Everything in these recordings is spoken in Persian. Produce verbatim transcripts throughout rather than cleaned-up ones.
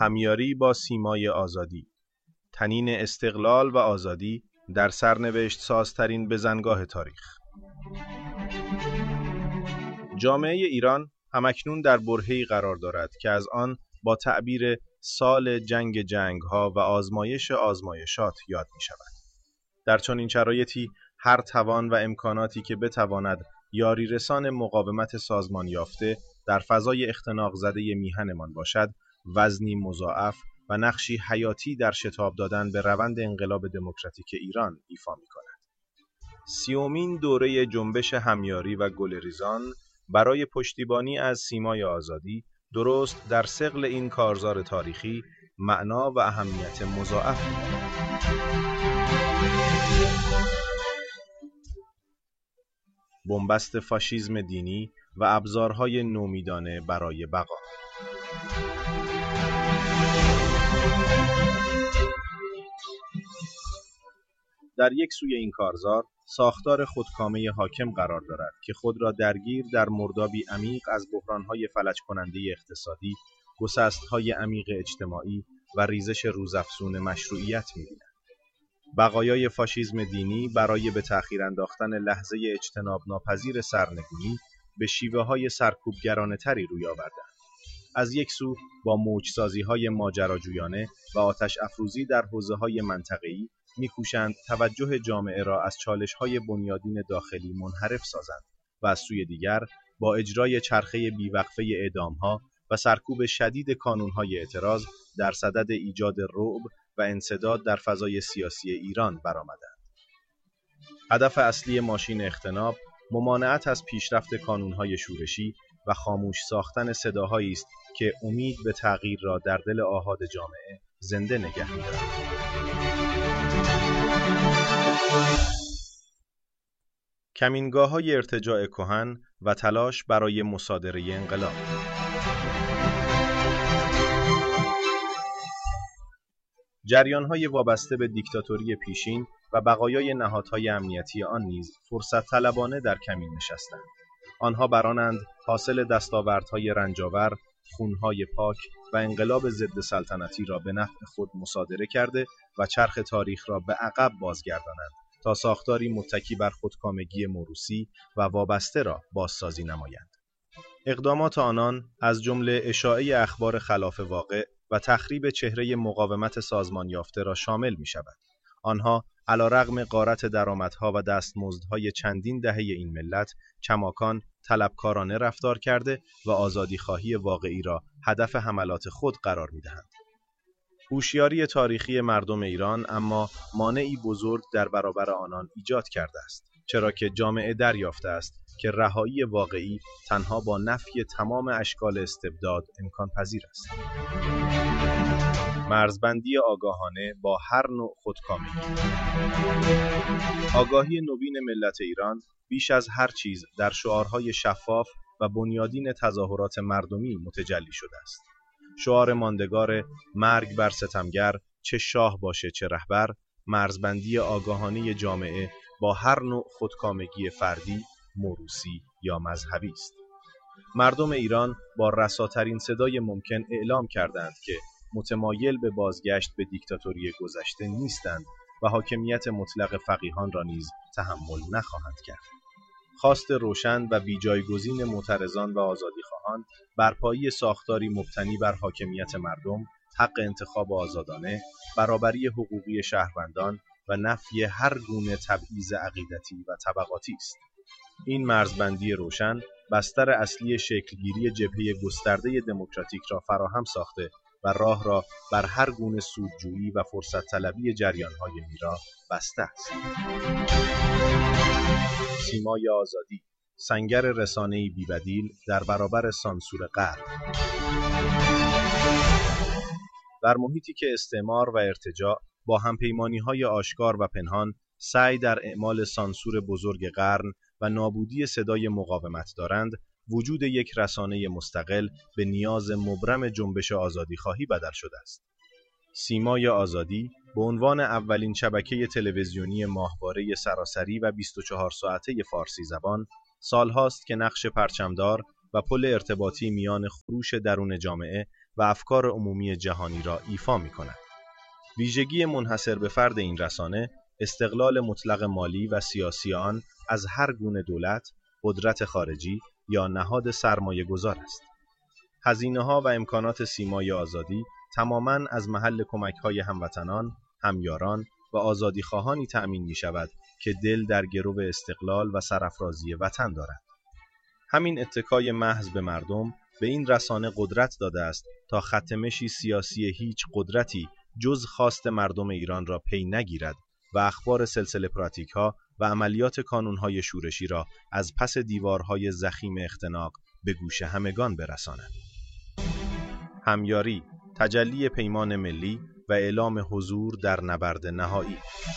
همیاری با سیمای آزادی، تنین استقلال و آزادی در سرنوشت سازترین بزنگاه تاریخ. جامعه ایران همکنون در برهه‌ای قرار دارد که از آن با تعبیر سال جنگ جنگ‌ها و آزمایش آزمایشات یاد می‌شود. در چنین شرایطی هر توان و امکاناتی که بتواند یاری رسان مقاومت سازمان یافته در فضای اختناق زده میهنمان باشد، وزنی مضاعف و نقشی حیاتی در شتاب دادن به روند انقلاب دموکراتیک ایران ایفا می‌کند. سیومین دوره جنبش همیاری و گلریزان برای پشتیبانی از سیمای آزادی درست در ثقل این کارزار تاریخی معنا و اهمیت مضاعف دارد. بنبست فاشیسم دینی و ابزارهای نومیدانه برای بقا. در یک سوی این کارزار ساختار خودکامه حاکم قرار دارد که خود را درگیر در مردابی عمیق از بحران‌های فلج کننده اقتصادی، گسست‌های عمیق اجتماعی و ریزش روزافزون مشروعیت می‌بیند. بقایای فاشیسم دینی برای به تأخیر انداختن لحظه اجتناب ناپذیر سرنگونی به شیوه‌های سرکوبگرانه‌تری روی آوردند. از یک سو با موج‌سازی‌های ماجراجویانه و آتش افروزی در حوزه‌های منطقه‌ای می‌کوشند توجه جامعه را از چالش‌های بنیادین داخلی منحرف سازند و از سوی دیگر با اجرای چرخه بیوقفه اعدام‌ها و سرکوب شدید کانون‌های اعتراض در صدد ایجاد رعب و انسداد در فضای سیاسی ایران برآمدند. هدف اصلی ماشین اختناب ممانعت از پیشرفت کانون‌های شورشی و خاموش ساختن صداهایی است که امید به تغییر را در دل آحاد جامعه زنده نگه می‌دارد. کمینگاه‌های ارتجاع کهن و تلاش برای مصادره انقلاب. جریان‌های وابسته به دیکتاتوری پیشین و بقایای نهادهای امنیتی آن نیز فرصت طلبانه در کمین نشستند. آنها برانند حاصل دستاوردهای رنجاور، خونهای پاک و انقلاب ضد سلطنتی را به نفع خود مصادره کرده و چرخ تاریخ را به عقب بازگردانند تا ساختاری متکی بر خودکامگی موروثی و وابسته را بازسازی نمایند. اقدامات آنان از جمله اشاعه اخبار خلاف واقع و تخریب چهره مقاومت سازمان یافته را شامل می شود. آنها علیرغم غارت درآمدها و دستمزدهای چندین دهه این ملت، کماکان طلبکارانه رفتار کرده و آزادیخواهی واقعی را هدف حملات خود قرار می دهند. هوشیاری تاریخی مردم ایران اما مانعی بزرگ در برابر آنان ایجاد کرده است، چرا که جامعه دریافته است که رهایی واقعی تنها با نفی تمام اشکال استبداد امکان پذیر است. مرزبندی آگاهانه با هر نوع خودکامگی. آگاهی نوین ملت ایران بیش از هر چیز در شعارهای شفاف و بنیادین تظاهرات مردمی متجلی شده است. شعار ماندگار مرگ بر ستمگر، چه شاه باشه چه رهبر، مرزبندی آگاهانه جامعه با هر نوع خودکامگی فردی، موروثی یا مذهبی است. مردم ایران با رساترین صدای ممکن اعلام کردند که متمایل به بازگشت به دیکتاتوری گذشته نیستند و حاکمیت مطلق فقیهان را نیز تحمل نخواهند کرد. خواست روشن و بیجایگزین معترضان و آزادیخواهان برپایی ساختاری مبتنی بر حاکمیت مردم، حق انتخاب آزادانه، برابری حقوقی شهروندان و نفی هر گونه تبعیض عقیدتی و طبقاتی است. این مرزبندی روشن بستر اصلی شکلگیری جبهه گسترده دموکراتیک را فراهم ساخته و راه را بر هر گونه سودجویی و فرصت طلبی جریان‌های میرا بسته است. سیمای آزادی، سنگر رسانه‌ای بی‌بدیل در برابر سانسور غرب. در محیطی که استعمار و ارتجاع با همپیمانی‌های آشکار و پنهان سعی در اعمال سانسور بزرگ قرن و نابودی صدای مقاومت دارند، وجود یک رسانه مستقل به نیاز مبرم جنبش آزادیخواهی بدل شده است. سیمای آزادی به عنوان اولین شبکه تلویزیونی ماهواره سراسری و بیست و چهار ساعته فارسی زبان، سالهاست که نقش پرچمدار و پل ارتباطی میان خروش درون جامعه و افکار عمومی جهانی را ایفا می‌کند. ویژگی منحصر به فرد این رسانه، استقلال مطلق مالی و سیاسی آن از هر گونه دولت، قدرت خارجی یا نهاد سرمایه گذار است. هزینه‌ها و امکانات سیمای آزادی تماماً از محل کمک‌های هموطنان، همیاران و آزادیخواهانی تأمین می‌شود که دل در گرو استقلال و سرافرازی وطن دارند. همین اتکای محض به مردم به این رسانه قدرت داده است تا خط مشی سیاسی هیچ قدرتی جز خواست مردم ایران را پی نگیرد و اخبار سلسله پراتیک‌ها و عملیات کانون‌های شورشی را از پس دیوارهای ضخیم اختناق به گوش همگان برساند. همیاری، تجلی پیمان ملی و اعلام حضور در نبرد نهایی.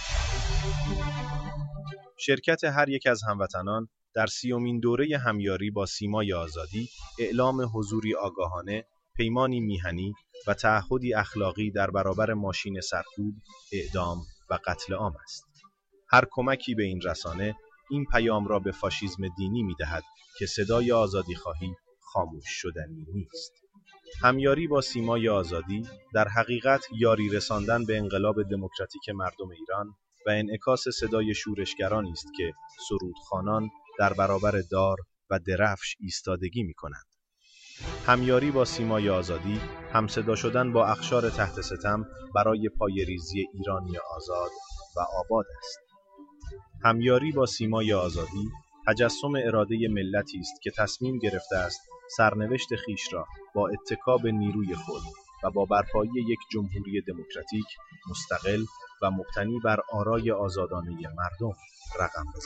شرکت هر یک از هموطنان در سیومین دوره همیاری با سیمای آزادی اعلام حضوری آگاهانه، پیمانی میهنی و تعهدی اخلاقی در برابر ماشین سرکوب، اعدام و قتل عام است. هر کمکی به این رسانه این پیام را به فاشیسم دینی می‌دهد که صدای آزادیخواهی خاموش شدنی نیست. همیاری با سیمای آزادی در حقیقت یاری رساندن به انقلاب دموکراتیک مردم ایران و انعکاس صدای شورشگرانی است که سرودخوانان در برابر دار و درفش ایستادگی می‌کنند. همیاری با سیمای آزادی همصدا شدن با اقشار تحت ستم برای پایه‌ریزی ایرانی آزاد و آباد است. همیاری با سیمای آزادی تجسم اراده ملتی است که تصمیم گرفته است سرنوشت خیش را با اتکا به نیروی خود و با برپایی یک جمهوری دموکراتیک، مستقل و مبتنی بر آرای آزادانه مردم رقم بزند.